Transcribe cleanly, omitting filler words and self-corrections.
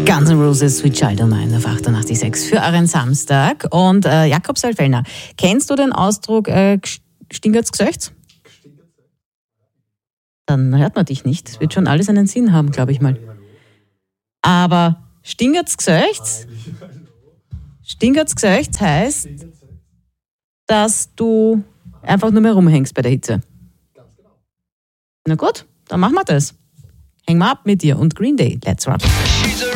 Guns N' Roses, Sweet Child O' Mine auf 88.6 für euren Samstag. Und Jakob Saalfellner, kennst du den Ausdruck stinkert's G'söchts? Dann hört man dich nicht. Es wird schon alles einen Sinn haben, glaube ich mal. Aber stinkert's G'söchts? Stinkert's G'söchts heißt, dass du einfach nur mehr rumhängst bei der Hitze. Na gut, dann machen wir das. Hängen wir ab mit dir und Green Day. Let's rock.